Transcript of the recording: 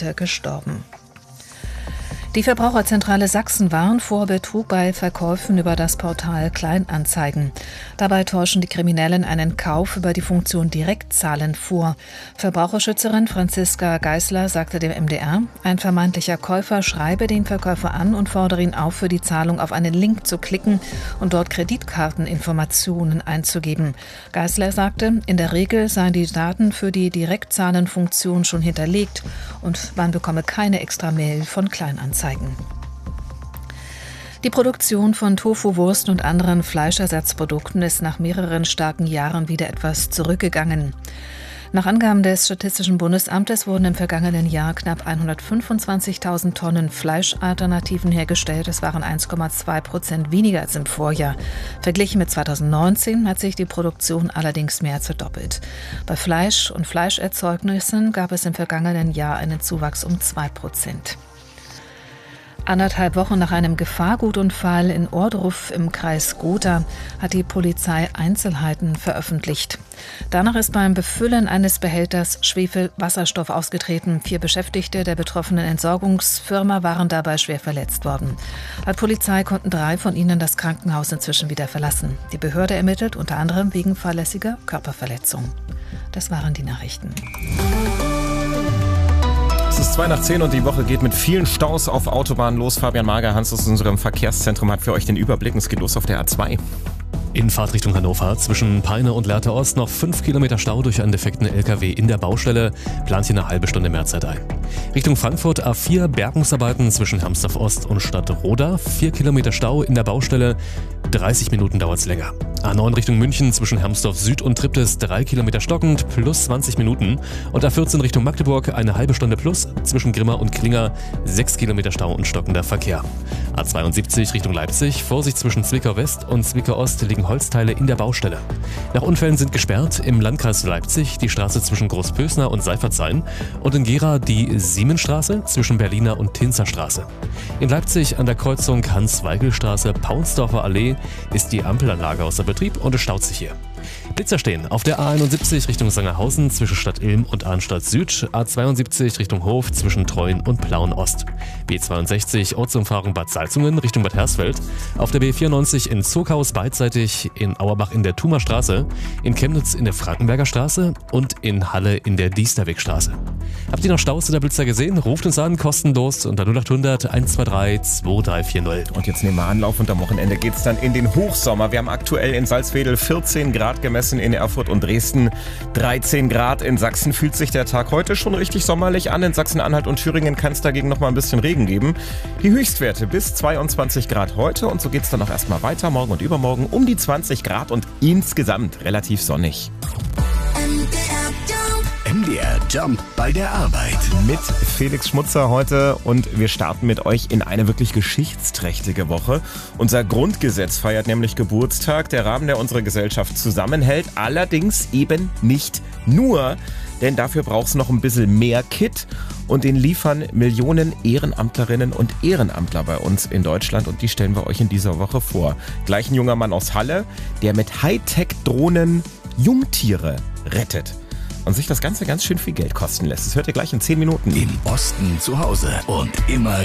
heute gestorben. Die Verbraucherzentrale Sachsen warnt vor Betrug bei Verkäufen über das Portal Kleinanzeigen. Dabei täuschen die Kriminellen einen Kauf über die Funktion Direktzahlen vor. Verbraucherschützerin Franziska Geisler sagte dem MDR, ein vermeintlicher Käufer schreibe den Verkäufer an und fordere ihn auf, für die Zahlung auf einen Link zu klicken und dort Kreditkarteninformationen einzugeben. Geisler sagte, in der Regel seien die Daten für die Direktzahlenfunktion schon hinterlegt und man bekomme keine extra Mail von Kleinanzeigen. Die Produktion von Tofu, Wurst und anderen Fleischersatzprodukten ist nach mehreren starken Jahren wieder etwas zurückgegangen. Nach Angaben des Statistischen Bundesamtes wurden im vergangenen Jahr knapp 125.000 Tonnen Fleischalternativen hergestellt. Das waren 1,2% weniger als im Vorjahr. Verglichen mit 2019 hat sich die Produktion allerdings mehr als verdoppelt. Bei Fleisch und Fleischerzeugnissen gab es im vergangenen Jahr einen Zuwachs um 2%. 1,5 Wochen nach einem Gefahrgutunfall in Ohrdruf im Kreis Gotha hat die Polizei Einzelheiten veröffentlicht. Danach ist beim Befüllen eines Behälters Schwefelwasserstoff ausgetreten. 4 Beschäftigte der betroffenen Entsorgungsfirma waren dabei schwer verletzt worden. Laut Polizei konnten 3 von ihnen das Krankenhaus inzwischen wieder verlassen. Die Behörde ermittelt unter anderem wegen fahrlässiger Körperverletzung. Das waren die Nachrichten. Es ist 9:02 und die Woche geht mit vielen Staus auf Autobahnen los. Fabian Magerhans aus unserem Verkehrszentrum hat für euch den Überblick. Es geht los auf der A2. In Fahrtrichtung Hannover zwischen Peine und Lehrte Ost noch 5 Kilometer Stau durch einen defekten LKW in der Baustelle. Plant hier eine halbe Stunde mehr Zeit ein. Richtung Frankfurt A4 Bergungsarbeiten zwischen Hermsdorf Ost und Stadtroda. 4 Kilometer Stau in der Baustelle. 30 Minuten dauert es länger. A9 Richtung München zwischen Hermsdorf Süd und Triptis 3 Kilometer stockend plus 20 Minuten. Und A14 Richtung Magdeburg eine halbe Stunde plus zwischen Grimma und Klinger 6 Kilometer Stau und stockender Verkehr. A72 Richtung Leipzig, Vorsicht zwischen Zwickau West und Zwickau Ost liegen Holzteile in der Baustelle. Nach Unfällen sind gesperrt im Landkreis Leipzig die Straße zwischen Großpösner und Seifertshain und in Gera die Siemensstraße zwischen Berliner und Tinzer Straße. In Leipzig an der Kreuzung Hans-Weigel-Straße, Paunsdorfer Allee ist die Ampelanlage außer Betrieb und es staut sich hier. Blitzer stehen auf der A71 Richtung Sangerhausen zwischen Stadt Ilm und Arnstadt Süd, A72 Richtung Hof zwischen Treuen und Plauen Ost, B62 Ortsumfahrung Bad Salzungen Richtung Bad Hersfeld, auf der B94 in Zuckhaus beidseitig, in Auerbach in der Thumer Straße, in Chemnitz in der Frankenberger Straße und in Halle in der Diesterwegstraße. Habt ihr noch Staus in der Blitzer gesehen? Ruft uns an, kostenlos unter 0800 123 2340. Und jetzt nehmen wir Anlauf und am Wochenende geht's dann in den Hochsommer. Wir haben aktuell in Salzwedel 14 Grad gemessen, in Erfurt und Dresden 13 Grad. In Sachsen fühlt sich der Tag heute schon richtig sommerlich an. In Sachsen-Anhalt und Thüringen kann es dagegen noch mal ein bisschen Regen geben. Die Höchstwerte bis 22 Grad heute und so geht's dann auch erstmal weiter. Morgen und übermorgen um die 20 Grad und insgesamt relativ sonnig. MDR Jump bei der Arbeit. Mit Felix Schmutzer heute und wir starten mit euch in eine wirklich geschichtsträchtige Woche. Unser Grundgesetz feiert nämlich Geburtstag, der Rahmen, der unsere Gesellschaft zusammenhält. Allerdings eben nicht nur, denn dafür braucht es noch ein bisschen mehr Kit und den liefern Millionen Ehrenamtlerinnen und Ehrenamtler bei uns in Deutschland und die stellen wir euch in dieser Woche vor. Gleich ein junger Mann aus Halle, der mit Hightech-Drohnen Jungtiere rettet. Und sich das Ganze ganz schön viel Geld kosten lässt. Das hört ihr gleich in 10 Minuten. Im Osten zu Hause und immer